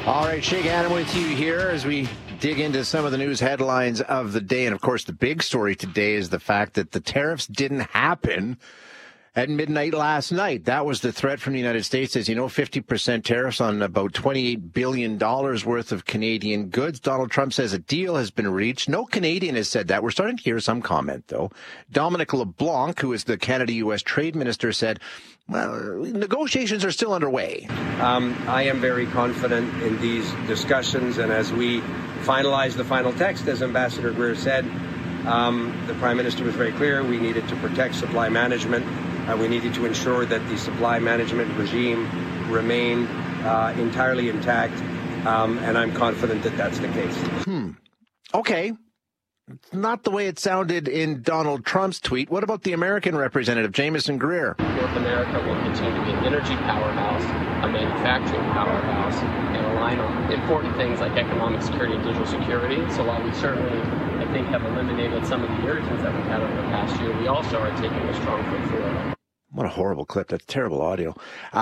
All right, Shea Gannon with you here as we dig into some of the news headlines of the day. And, of course, the big story today is the fact that the tariffs didn't happen at midnight last night. That was the threat from the United States. As you know, 50% tariffs on about $28 billion worth of Canadian goods. Donald Trump says a deal has been reached. No Canadian has said that. We're starting to hear some comment, though. Dominic LeBlanc, who is the Canada-U.S. trade minister, said, well, negotiations are still underway. I am very confident in these discussions, and as we finalize the final text, as Ambassador Greer said, the Prime Minister was very clear. We needed to protect supply management. We needed to ensure that the supply management regime remained entirely intact, and I'm confident that that's the case. Okay. Not the way it sounded in Donald Trump's tweet. What about the American representative, Jamieson Greer? North America will continue to be an energy powerhouse, a manufacturing powerhouse, and align on important things like economic security and digital security. So while we certainly, I think, have eliminated some of the irritants that we've had over the past year, we also are taking a strong foot forward. What a horrible clip. That's terrible audio.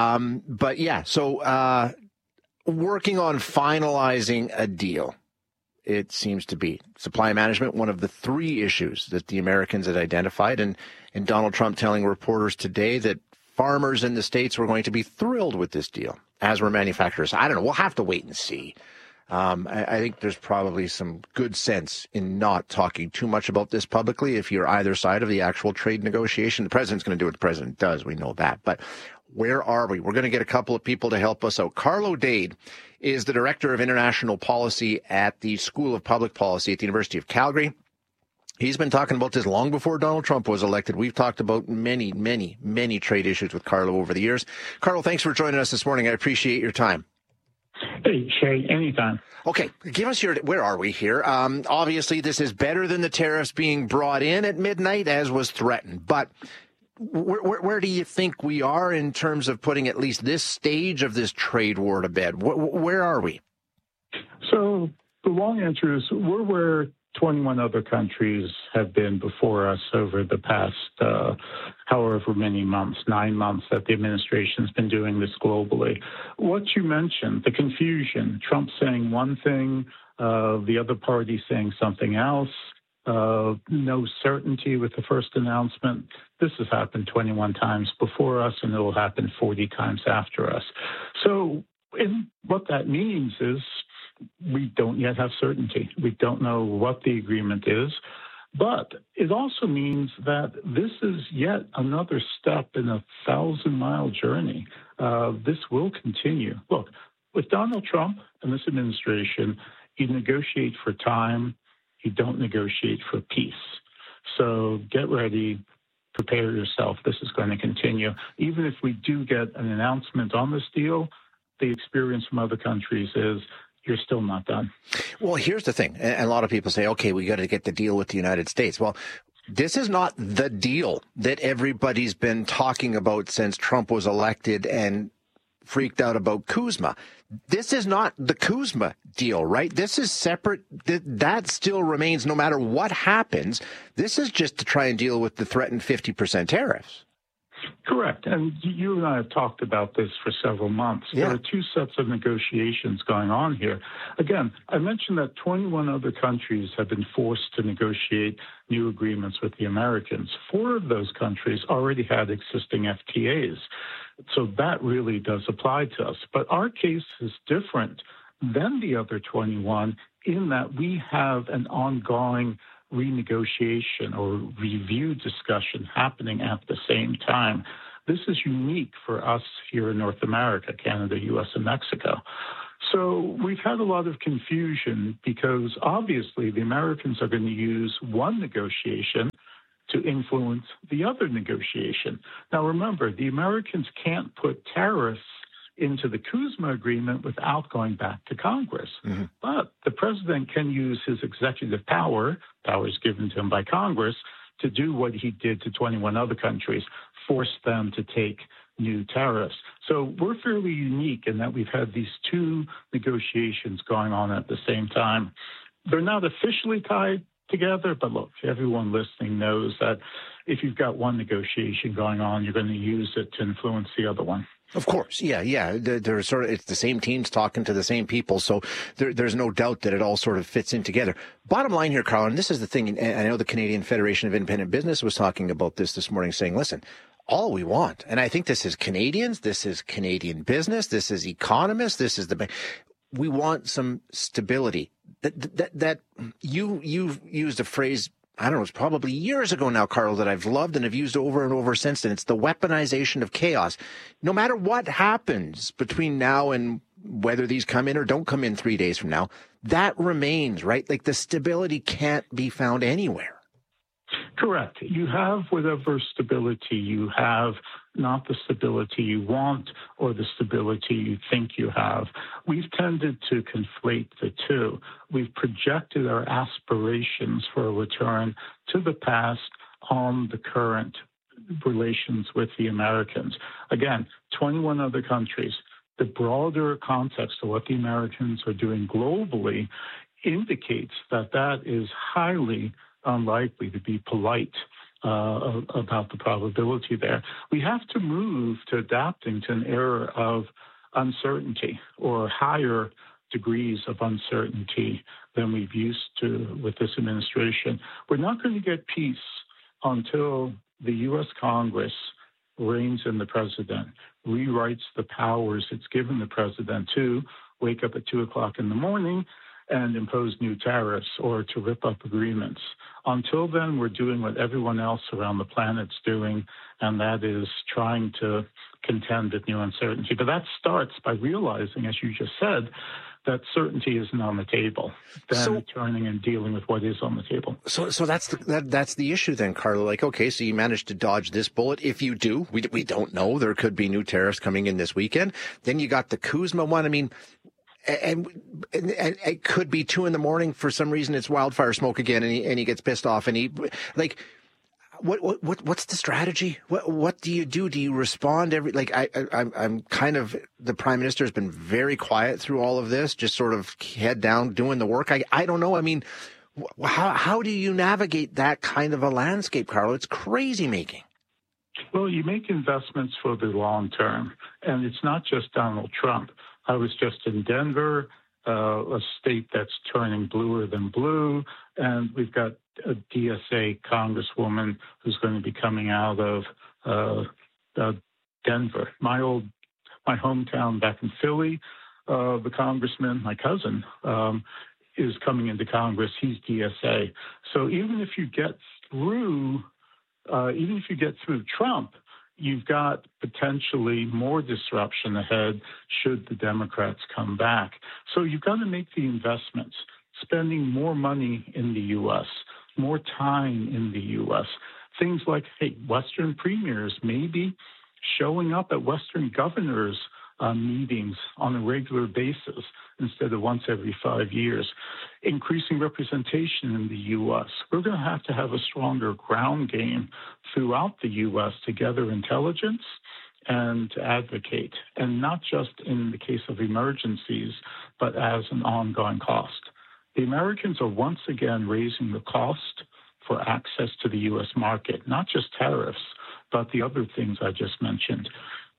But yeah, so working on finalizing a deal. It seems to be supply management, one of the three issues that the Americans had identified. And Donald Trump telling reporters today that farmers in the States were going to be thrilled with this deal, as were manufacturers. I don't know. We'll have to wait and see. I think there's probably some good sense in not talking too much about this publicly if you're either side of the actual trade negotiation. The president's going to do what the president does. We know that. But where are we? We're going to get a couple of people to help us out. Carlo Dade is the Director of International Policy at the School of Public Policy at the University of Calgary. He's been talking about this long before Donald Trump was elected. We've talked about many, many, many trade issues with Carlo over the years. Carlo, thanks for joining us this morning. I appreciate your time. Hey, Shay, anytime. Okay, give us where are we here? Obviously, this is better than the tariffs being brought in at midnight, as was threatened. But where do you think we are in terms of putting at least this stage of this trade war to bed? Where are we? So the long answer is we're where 21 other countries have been before us over the past however many months, 9 months that the administration's been doing this globally. What you mentioned, the confusion, Trump saying one thing, the other party saying something else, no certainty with the first announcement. This has happened 21 times before us, and it will happen 40 times after us. So what that means is we don't yet have certainty. We don't know what the agreement is. But it also means that this is yet another step in a 1,000-mile journey. This will continue. Look, with Donald Trump and this administration, you negotiate for time. You don't negotiate for peace. So get ready, prepare yourself. This is going to continue. Even if we do get an announcement on this deal, the experience from other countries is you're still not done. Well, here's the thing. And a lot of people say, okay, we got to get the deal with the United States. Well, this is not the deal that everybody's been talking about since Trump was elected and freaked out about Kuzma. This is not the Kuzma deal, right? This is separate. That still remains no matter what happens. This is just to try and deal with the threatened 50% tariffs. Correct. And you and I have talked about this for several months. Yeah. There are two sets of negotiations going on here. Again, I mentioned that 21 other countries have been forced to negotiate new agreements with the Americans. 4 of those countries already had existing FTAs. So that really does apply to us. But our case is different than the other 21 in that we have an ongoing renegotiation or review discussion happening at the same time. This is unique for us here in North America, Canada, U.S., and Mexico. So we've had a lot of confusion because obviously the Americans are going to use one negotiation to influence the other negotiation. Now remember, the Americans can't put tariffs into the Kuzma agreement without going back to Congress. Mm-hmm. But the president can use his executive powers given to him by Congress, to do what he did to 21 other countries, force them to take new tariffs. So we're fairly unique in that we've had these 2 negotiations going on at the same time. They're not officially tied together, but look, everyone listening knows that if you've got one negotiation going on, you're going to use it to influence the other one. Of course. Yeah. They're sort of, it's the same teams talking to the same people. So there's no doubt that it all sort of fits in together. Bottom line here, Carl, and this is the thing, and I know the Canadian Federation of Independent Business was talking about this morning, saying, listen, all we want, and I think this is Canadians, this is Canadian business, this is economists, this is we want some stability. That you've used a phrase, I don't know, it's probably years ago now, Carl, that I've loved and have used over and over since then. It's the weaponization of chaos. No matter what happens between now and whether these come in or don't come in 3 days from now, that remains, right? Like the stability can't be found anywhere. Correct. You have whatever stability you have, not the stability you want or the stability you think you have. We've tended to conflate the two. We've projected our aspirations for a return to the past on the current relations with the Americans. Again, 21 other countries. The broader context of what the Americans are doing globally indicates that that is highly unlikely, to be polite about the probability there. We have to move to adapting to an era of uncertainty or higher degrees of uncertainty than we've used to with this administration. We're not going to get peace until the U.S. Congress reins in the president, rewrites the powers it's given the president to wake up at 2 o'clock in the morning and impose new tariffs or to rip up agreements. Until then, we're doing what everyone else around the planet's doing, and that is trying to contend with new uncertainty. But that starts by realizing, as you just said, that certainty isn't on the table, then turning and dealing with what is on the table. So that's the issue then, Carlo. Like, okay, so you managed to dodge this bullet. If you do, we don't know. There could be new tariffs coming in this weekend. Then you got the Kuzma one. I mean, and it could be 2 a.m. for some reason. It's wildfire smoke again, and he gets pissed off, and he like, what's the strategy? What do you do? Do you respond I'm kind of, the Prime Minister has been very quiet through all of this, just sort of head down doing the work. I don't know. I mean, how do you navigate that kind of a landscape, Carlo? It's crazy making. Well, you make investments for the long term, and it's not just Donald Trump. I was just in Denver, a state that's turning bluer than blue, and we've got a DSA congresswoman who's going to be coming out of Denver. My hometown back in Philly, the congressman, my cousin, is coming into Congress. He's DSA. So even if you get through Trump, you've got potentially more disruption ahead should the Democrats come back. So you've got to make the investments, spending more money in the U.S., more time in the U.S. Things like, Western premiers maybe showing up at Western governors' meetings on a regular basis instead of once every 5 years, increasing representation in the U.S. We're going to have a stronger ground game throughout the U.S. to gather intelligence and to advocate, and not just in the case of emergencies, but as an ongoing cost. The Americans are once again raising the cost for access to the U.S. market, not just tariffs, but the other things I just mentioned.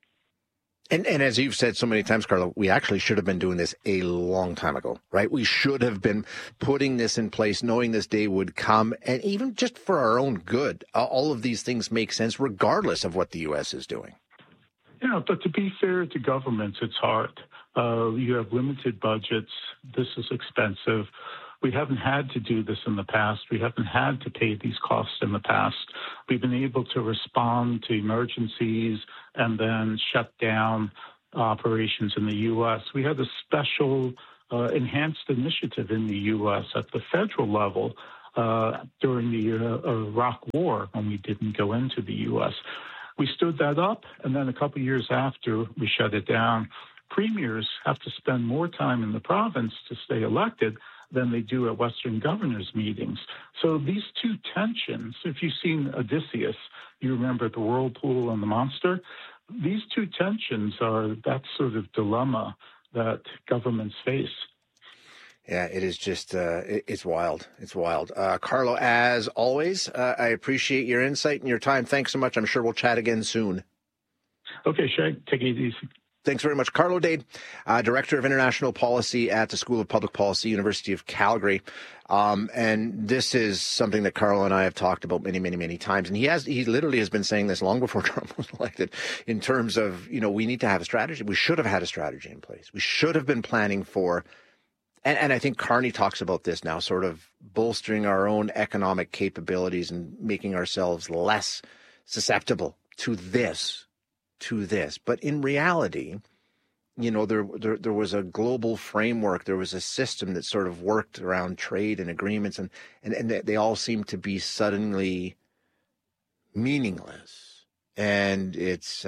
And as you've said so many times, Carlo, we actually should have been doing this a long time ago, right? We should have been putting this in place, knowing this day would come. And even just for our own good, all of these things make sense regardless of what the U.S. is doing. Yeah, but to be fair to governments, it's hard. You have limited budgets. This is expensive. We haven't had to do this in the past. We haven't had to pay these costs in the past. We've been able to respond to emergencies and then shut down operations in the U.S. We had a special enhanced initiative in the U.S. at the federal level during the Iraq War when we didn't go into the U.S. We stood that up, and then a couple of years after, we shut it down. Premiers have to spend more time in the province to stay elected than they do at Western governors' meetings. So these two tensions, if you've seen Odysseus, you remember the whirlpool and the monster, these two tensions are that sort of dilemma that governments face. Yeah, it is just, it's wild. It's wild. Carlo, as always, I appreciate your insight and your time. Thanks so much. I'm sure we'll chat again soon. Okay, Shag, take it easy. Thanks very much. Carlo Dade, Director of International Policy at the School of Public Policy, University of Calgary. And this is something that Carlo and I have talked about many, many, many times. And he literally has been saying this long before Trump was elected in terms of, we need to have a strategy. We should have had a strategy in place. We should have been planning for, and I think Carney talks about this now, sort of bolstering our own economic capabilities and making ourselves less susceptible to this. But in reality, there was a global framework. There was a system that sort of worked around trade and agreements, and they all seem to be suddenly meaningless. And it's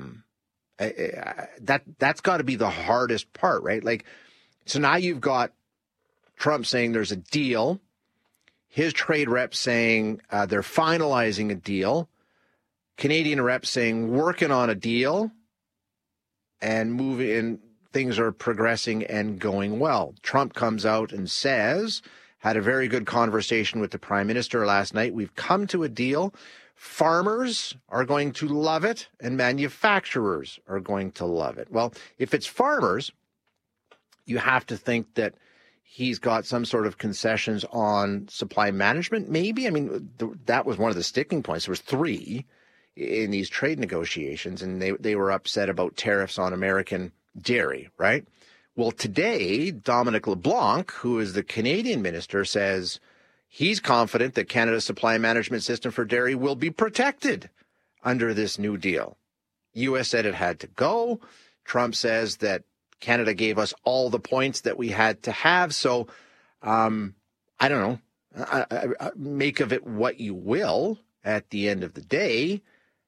that's got to be the hardest part, right? Like, so now you've got Trump saying there's a deal, his trade rep saying they're finalizing a deal, Canadian rep saying working on a deal and moving, and things are progressing and going well. Trump comes out and says, had a very good conversation with the Prime Minister last night. We've come to a deal. Farmers are going to love it and manufacturers are going to love it. Well, if it's farmers, you have to think that he's got some sort of concessions on supply management, maybe. I mean, that was one of the sticking points. There was 3 in these trade negotiations, and they were upset about tariffs on American dairy, right? Well, today, Dominic LeBlanc, who is the Canadian minister, says he's confident that Canada's supply management system for dairy will be protected under this new deal. U.S. said it had to go. Trump says that Canada gave us all the points that we had to have. So I don't know. I make of it what you will. At the end of the day,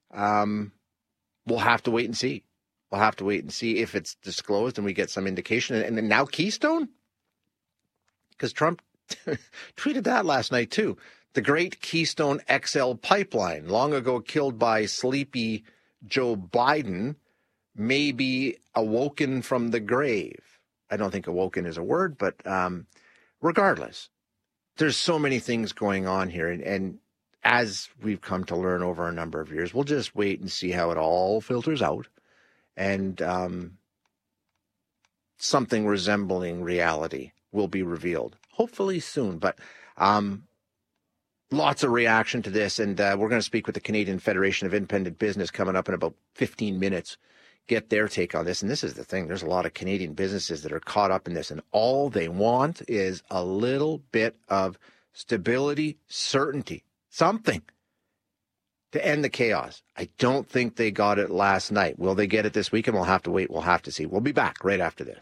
we'll have to wait and see. We'll have to wait and see if it's disclosed and we get some indication. And then now Keystone? Because Trump tweeted that last night too. The great Keystone XL pipeline, long ago killed by sleepy Joe Biden, may be awoken from the grave. I don't think awoken is a word, but regardless, there's so many things going on here. And as we've come to learn over a number of years, we'll just wait and see how it all filters out. And something resembling reality will be revealed, hopefully soon. But lots of reaction to this. And we're going to speak with the Canadian Federation of Independent Business coming up in about 15 minutes, get their take on this. And this is the thing. There's a lot of Canadian businesses that are caught up in this, and all they want is a little bit of stability, certainty, something to end the chaos. I don't think they got it last night. Will they get it this weekend? We'll have to wait. We'll have to see. We'll be back right after this.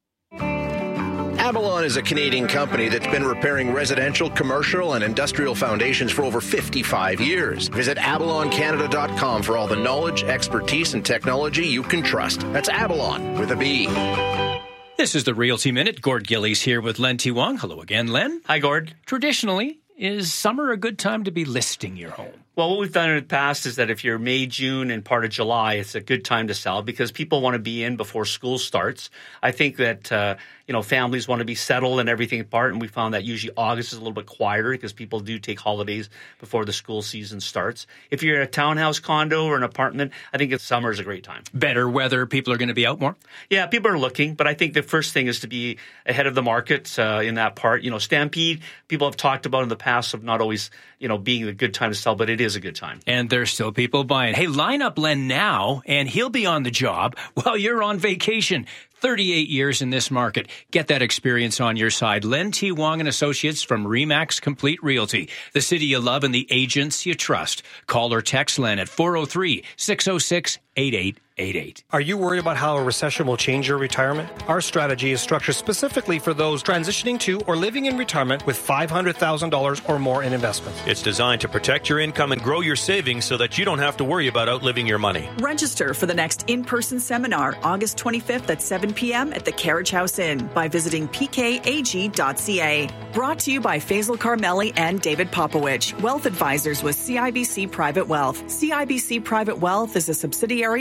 Avalon is a Canadian company that's been repairing residential, commercial, and industrial foundations for over 55 years. Visit avaloncanada.com for all the knowledge, expertise, and technology you can trust. That's Avalon with a B. This is the Realty Minute. Gord Gillies here with Len T. Wong. Hello again, Len. Hi, Gord. Traditionally, is summer a good time to be listing your home? Well, what we've done in the past is that if you're May, June, and part of July, it's a good time to sell because people want to be in before school starts. I think that, families want to be settled and everything apart, and we found that usually August is a little bit quieter because people do take holidays before the school season starts. If you're in a townhouse, condo, or an apartment, I think summer is a great time. Better weather, people are going to be out more? Yeah, people are looking, but I think the first thing is to be ahead of the market in that part. Stampede, people have talked about in the past of not always, being a good time to sell, but it is a good time. And there's still people buying. Hey, line up Len now, and he'll be on the job while you're on vacation. 38 years in this market. Get that experience on your side. Len T. Wong and Associates from RE/MAX Complete Realty. The city you love and the agents you trust. Call or text Len at 403-606-8888. Are you worried about how a recession will change your retirement? Our strategy is structured specifically for those transitioning to or living in retirement with $500,000 or more in investments. It's designed to protect your income and grow your savings so that you don't have to worry about outliving your money. Register for the next in-person seminar August 25th at 7 p.m. at the Carriage House Inn by visiting pkag.ca. Brought to you by Faisal Carmeli and David Popowich, Wealth Advisors with CIBC Private Wealth. CIBC Private Wealth is a subsidiary of CIBC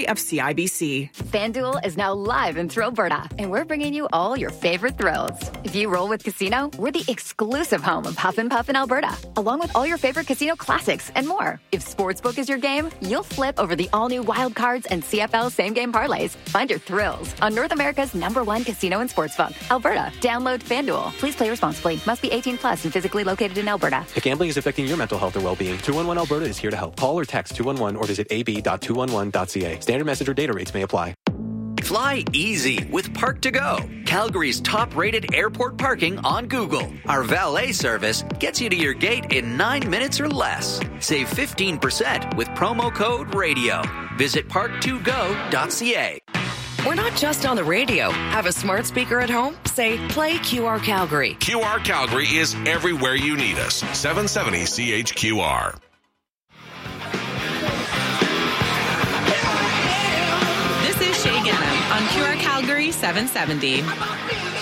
CIBC. FanDuel is now live in Thrillberta, and we're bringing you all your favorite thrills. If you roll with Casino, we're the exclusive home of Huff and Puff in Alberta, along with all your favorite casino classics and more. If Sportsbook is your game, you'll flip over the all-new Wild Cards and CFL same-game parlays. Find your thrills on North America's #1 casino and sportsbook, Alberta. Download FanDuel. Please play responsibly. Must be 18 plus and physically located in Alberta. If gambling is affecting your mental health or well-being, 211 Alberta is here to help. Call or text 211 or visit ab.211.ca. Standard message or data rates may apply. Fly easy with Park2Go, Calgary's top-rated airport parking on Google. Our valet service gets you to your gate in 9 minutes or less. Save 15% with promo code RADIO. Visit park2go.ca. We're not just on the radio. Have a smart speaker at home? Say, play QR Calgary. QR Calgary is everywhere you need us. 770 CHQR. This is Shay Gannam on QR Calgary 770.